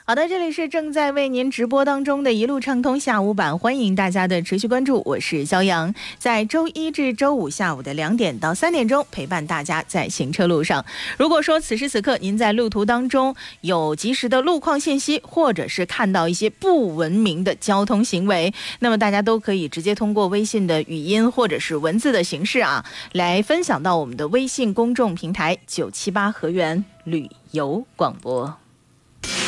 好的，这里是正在为您直播当中的一路畅通下午版，欢迎大家的持续关注，我是肖阳，在周一至周五下午的2点到3点钟陪伴大家在行车路上。如果说此时此刻您在路途当中有及时的路况信息，或者是看到一些不文明的交通行为，那么大家都可以直接通过微信的语音或者是文字的形式来分享到我们的微信公众平台978河源旅游广播。